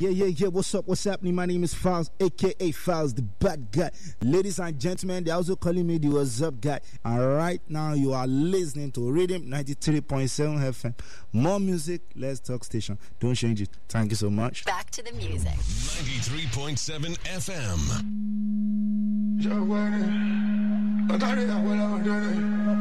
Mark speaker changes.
Speaker 1: Yeah. What's up? What's happening? My name is Files, aka Files, the bad guy. Ladies and gentlemen, they're also calling me the What's Up guy. And right now, you are listening to Rhythm 93.7 FM. More music, let's talk station. Don't change it. Thank you so much.
Speaker 2: Back to the music.
Speaker 3: 93.7 FM.